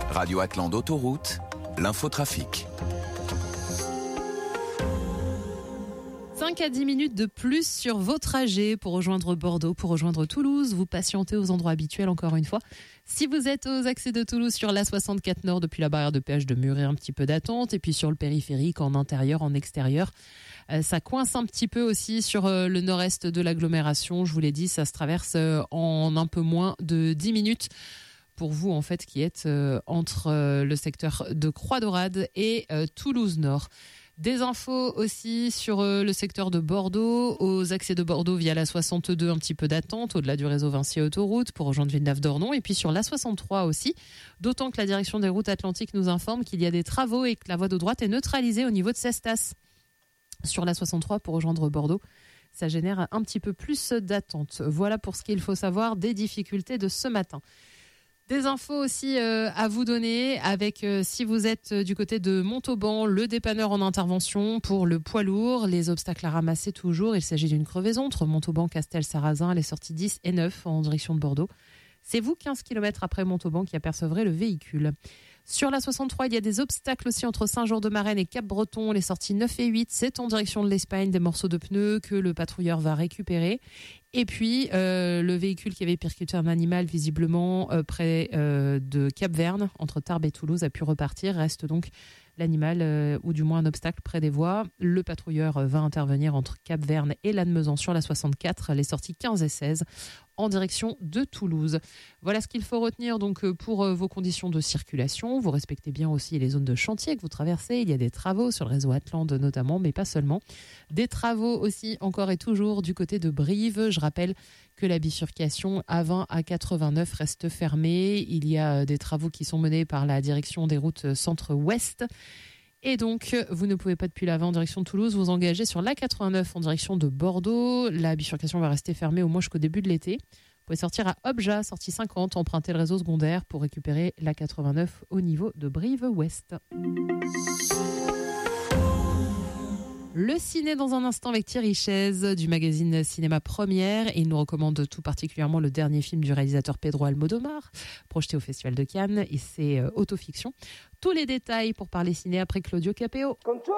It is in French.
Radio Atlante Autoroute, l'infotrafic. 5 à 10 minutes de plus sur vos trajets pour rejoindre Bordeaux, pour rejoindre Toulouse. Vous patientez aux endroits habituels encore une fois. Si vous êtes aux accès de Toulouse sur l'A64 Nord depuis la barrière de péage de Muret, un petit peu d'attente. Et puis sur le périphérique, en intérieur, en extérieur, ça coince un petit peu aussi sur le nord-est de l'agglomération. Je vous l'ai dit, ça se traverse en un peu moins de 10 minutes. Pour vous, en fait, qui êtes entre le secteur de Croix-Daurade et Toulouse-Nord. Des infos aussi sur le secteur de Bordeaux, aux accès de Bordeaux via la 62, un petit peu d'attente au-delà du réseau Vinci Autoroute pour rejoindre Villeneuve-d'Ornon, et puis sur la 63 aussi, d'autant que la direction des routes atlantiques nous informe qu'il y a des travaux et que la voie de droite est neutralisée au niveau de Cestas. Sur la 63 pour rejoindre Bordeaux, ça génère un petit peu plus d'attente. Voilà pour ce qu'il faut savoir des difficultés de ce matin. Des infos aussi à vous donner avec, si vous êtes du côté de Montauban, le dépanneur en intervention pour le poids lourd. Les obstacles à ramasser toujours. Il s'agit d'une crevaison entre Montauban, Castel-Sarrazin, les sorties 10 et 9 en direction de Bordeaux. C'est vous, 15 km après Montauban, qui apercevrez le véhicule. Sur la 63, il y a des obstacles aussi entre Saint-Jean-de-Marennes et Cap-Breton. Les sorties 9 et 8, c'est en direction de l'Espagne, des morceaux de pneus que le patrouilleur va récupérer. Et puis, le véhicule qui avait percuté un animal visiblement près de Cap-Verne, entre Tarbes et Toulouse, a pu repartir. Reste donc l'animal, ou du moins un obstacle près des voies. Le patrouilleur va intervenir entre Cap-Verne et Lannemezan sur la 64, les sorties 15 et 16, en direction de Toulouse. Voilà ce qu'il faut retenir donc pour vos conditions de circulation. Vous respectez bien aussi les zones de chantier que vous traversez. Il y a des travaux sur le réseau Atlante notamment, mais pas seulement. Des travaux aussi encore et toujours du côté de Brive. Je rappelle que la bifurcation A20 à 89 reste fermée. Il y a des travaux qui sont menés par la direction des routes centre-ouest. Et donc, vous ne pouvez pas depuis l'A20 en direction de Toulouse vous engager sur l'A89 en direction de Bordeaux. La bifurcation va rester fermée au moins jusqu'au début de l'été. Vous pouvez sortir à Obja, sortie 50, emprunter le réseau secondaire pour récupérer l'A89 au niveau de Brive-Ouest. Le ciné dans un instant avec Thierry Chaise du magazine Cinéma Première, et il nous recommande tout particulièrement le dernier film du réalisateur Pedro Almodóvar, projeté au Festival de Cannes, et c'est Autofiction. Tous les détails pour parler ciné après Claudio Capéo. Con toi